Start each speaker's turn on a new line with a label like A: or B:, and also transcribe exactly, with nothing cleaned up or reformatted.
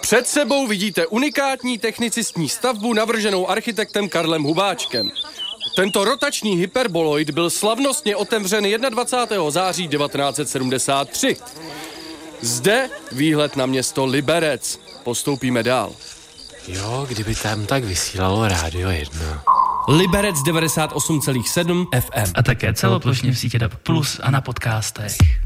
A: Před sebou vidíte unikátní technicistní stavbu navrženou architektem Karlem Hubáčkem. Tento rotační hyperboloid byl slavnostně otevřen dvacátého prvního září devatenáct set sedmdesát tři. Zde výhled na město Liberec. Postoupíme dál.
B: Jo, kdyby tam tak vysílalo Rádio jedna.
A: Liberec devadesát osm celá sedm F M.
C: A také celoplošně v sítě D A B plus a na podcastech.